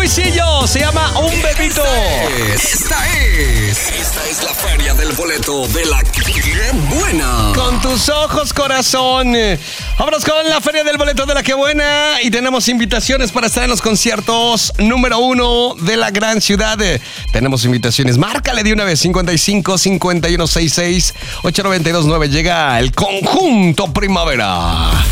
Luisillo, se llama Un Bebito. Esta es la feria del boleto de la que buena. Con tus ojos, corazón. Vámonos con la feria del boleto de la que buena. Y tenemos invitaciones para estar en los conciertos número 1 de la gran ciudad. Tenemos invitaciones. Márcale de una vez. 55 51 66 892 9. Llega el Conjunto Primavera.